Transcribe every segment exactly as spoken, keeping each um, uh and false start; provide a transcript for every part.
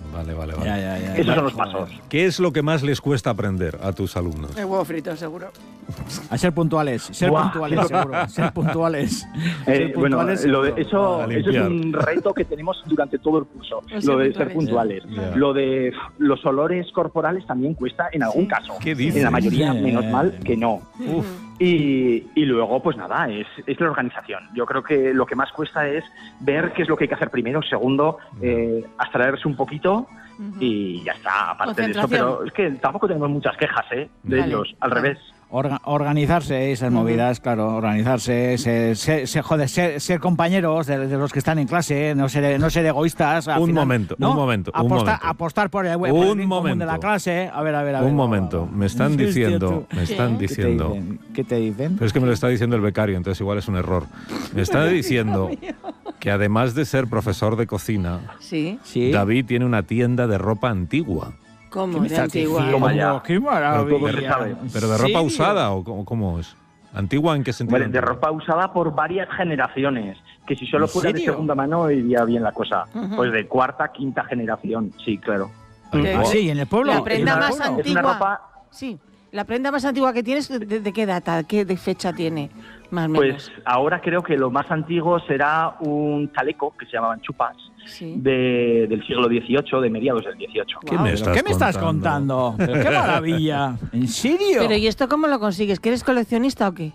Vale, vale, vale. Ya, ya, ya. Esos son los pasos. ¿Qué es lo que más les cuesta aprender a tus alumnos? El huevo frito, seguro. A ser puntuales, ser Buah. puntuales, seguro. Ser puntuales. Eh, Ser bueno, puntuales, lo de- seguro. eso, A eso es limpiar. un reto que tenemos durante todo el curso, Los lo de ser ser puntuales. Ya. Lo de los olores corporales también cuesta en algún caso. ¿Qué dices? En la mayoría, Sí. menos mal que no. Uf. Y, y luego, pues nada, es, es la organización. Yo creo que lo que más cuesta es ver qué es lo que hay que hacer primero, segundo, eh, abstraerse un poquito y ya está. Aparte de eso, Concentración. pero es que tampoco tenemos muchas quejas, ¿eh? De Vale. ellos, al Vale. revés. Orga- organizarse, esas movidas, claro, organizarse, ser, ser, ser- joder, ser, ser compañeros de, de los que están en clase, no ser, no ser egoístas. al Un final, momento, ¿no? un momento, un Apostar, momento. apostar por el, por el Un bien común momento. de la clase. A ver, a ver, a ver. Un va, momento, va, va. me están Sí, hostia, diciendo, tú. me están ¿Qué? ¿Qué te diciendo, dicen? ¿Qué te dicen? pero es que me lo está diciendo el becario, entonces igual es un error. Me está diciendo que además de ser profesor de cocina, Sí. Sí. David tiene una tienda de ropa antigua. ¿Cómo? ¿Qué me De estás antigua. diciendo? Toma ya. ¡Qué maravilla! Pero todo se sabe. ¿Pero de ¿En ropa serio? usada o cómo, cómo es? ¿Antigua en qué sentido? Bueno, de ropa usada por varias generaciones, que si solo ¿En fuera de serio? segunda mano iría bien la cosa. Ujú. Pues de cuarta, quinta generación, sí, claro. ¿Qué? Ah, sí, en el pueblo. La en prenda el más pueblo. antigua. Es una ropa, Sí. La prenda más antigua que tienes, ¿de, de qué data? ¿Qué de fecha tiene? Más o menos. pues ahora creo que lo más antiguo será un chaleco, que se llamaban chupas, Sí. de, del siglo dieciocho, de mediados del dieciocho. ¿Qué Guau. me ¿Pero estás ¿Qué me estás contando? contando? Pero ¡qué maravilla! ¿En serio? Pero ¿y esto cómo lo consigues? ¿Que eres coleccionista o qué?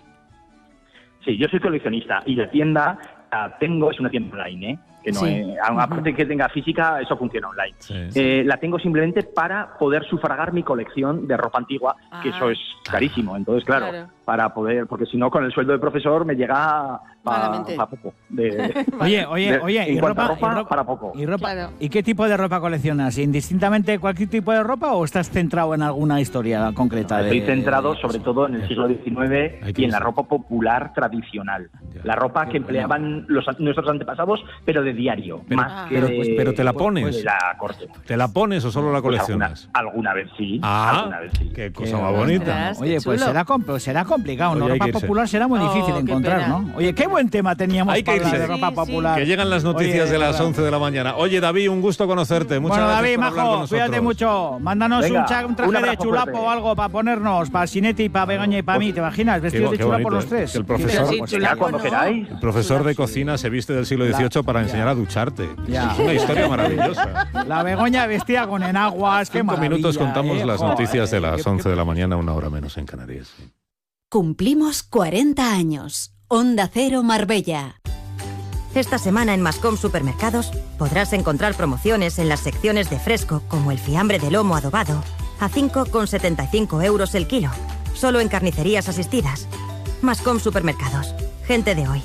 Sí, yo soy coleccionista y la tienda la tengo, es una tienda online, ¿eh? Que no Sí. es- aparte de que tenga física, eso funciona online. Sí. Eh, la tengo simplemente para poder sufragar mi colección de ropa antigua, que Ah. eso es carísimo. Entonces, claro, Claro. para poder, porque si no, con el sueldo de profesor me llega para Malamente. poco. De, Oye, oye, de- oye, en ¿y cuanto a ropa, ropa, y ropa- para poco. ¿Y, ropa, Claro. ¿Y qué tipo de ropa coleccionas? ¿Indistintamente cualquier tipo de ropa o estás centrado en alguna historia concreta? Estoy de- centrado sobre todo en el siglo diecinueve Hay que y en la usar. ropa popular tradicional. Ya. La ropa que empleaban los, nuestros antepasados, pero de diario, Pero- más Ah. que pero- de, pues- pero te la pues, pones. de la corte. ¿Te la pones o solo la Pues coleccionas? alguna, alguna vez sí. Ah, alguna vez sí. qué cosa Qué más bonita. Ostras. Oye, Qué pues chulo. será, com- será complicado, Oye, ¿no? hay Ropa que irse. popular será muy Oh, difícil de qué encontrar, pena. ¿no? Oye, qué buen tema teníamos Hay que para hablar irse. de ropa Sí, sí. popular. Que llegan las noticias Oye, de las verdad. once de la mañana. Oye, David, un gusto conocerte. Muchas Bueno, gracias David, por hablar con majo, nosotros. cuídate mucho. Mándanos Venga, un, cha- un un traje de abrazo chulapo fuerte. o algo para ponernos, para Sinetti, para Begoña y para mí, ¿te imaginas? Vestidos Qué- de qué chulapo bonito, los tres. que el profesor- sí, Pues ya chulapo cuando no. queráis. El profesor de cocina se viste del siglo dieciocho para ya. enseñar a ducharte. Ya. Es una historia maravillosa. La Begoña vestida con enaguas, qué Cinco maravilla. minutos contamos eh, las joder, noticias de qué- las qué- once de la mañana, una hora menos en Canarias. Cumplimos cuarenta años. Onda Cero Marbella. Esta semana en Mascom Supermercados podrás encontrar promociones en las secciones de fresco, como el fiambre de lomo adobado, a cinco con setenta y cinco euros el kilo, solo en carnicerías asistidas. Mascom Supermercados, gente de hoy.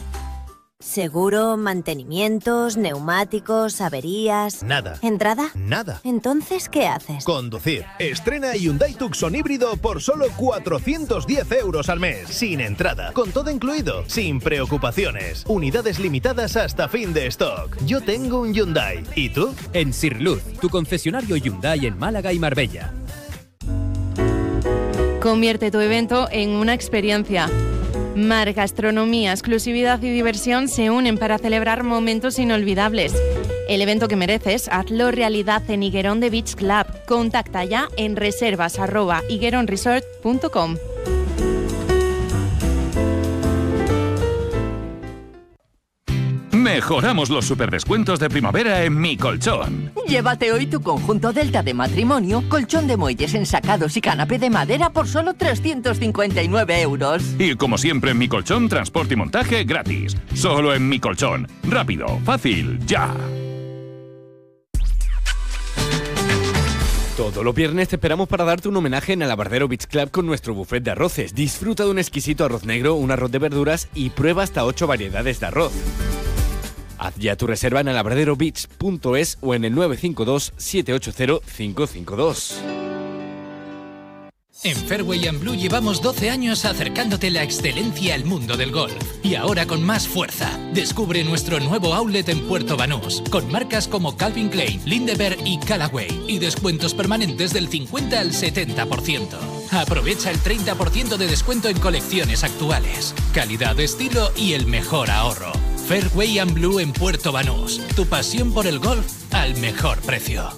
Seguro, mantenimientos, neumáticos, averías... Nada. ¿Entrada? Nada. Entonces, ¿qué haces? Conducir. Estrena Hyundai Tucson híbrido por solo cuatrocientos diez euros al mes. Sin entrada. Con todo incluido. Sin preocupaciones. Unidades limitadas hasta fin de stock. Yo tengo un Hyundai. ¿Y tú? En Sirluz, tu concesionario Hyundai en Málaga y Marbella. Convierte tu evento en una experiencia. Mar, gastronomía, exclusividad y diversión se unen para celebrar momentos inolvidables. El evento que mereces, hazlo realidad en Higuerón de Beach Club. Contacta ya en reservas arroba higueronresort punto com. Mejoramos los superdescuentos de primavera en Mi Colchón. Llévate hoy tu conjunto Delta de matrimonio, colchón de muelles ensacados y canapé de madera por solo trescientos cincuenta y nueve euros. Y como siempre en Mi Colchón, transporte y montaje gratis. Solo en Mi Colchón. Rápido, fácil, ya. Todos los viernes te esperamos para darte un homenaje en Alabardero Beach Club con nuestro buffet de arroces. Disfruta de un exquisito arroz negro, un arroz de verduras y prueba hasta ocho variedades de arroz. Haz ya tu reserva en alabardero beach punto es o en el nueve cinco dos, siete ocho cero, cinco cinco dos. En Fairway and Blue llevamos doce años acercándote la excelencia al mundo del golf. Y ahora con más fuerza. Descubre nuestro nuevo outlet en Puerto Banús, con marcas como Calvin Klein, Lindbergh y Callaway, y descuentos permanentes del cincuenta al setenta por ciento. Aprovecha el treinta por ciento de descuento en colecciones actuales. Calidad, estilo y el mejor ahorro. Fairway and Blue en Puerto Banús. Tu pasión por el golf al mejor precio.